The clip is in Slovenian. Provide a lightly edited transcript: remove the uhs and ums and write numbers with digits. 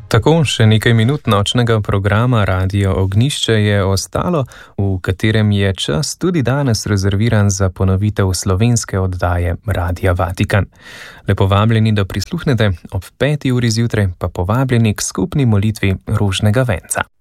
Tako, še nekaj minut nočnega programa Radio Ognjišče je ostalo, v katerem je čas tudi danes rezerviran za ponovitev slovenske oddaje Radia Vatikan. Lepo vabljeni, da prisluhnete, ob 5. uri zjutraj pa povabljeni k skupni molitvi Rožnega venca.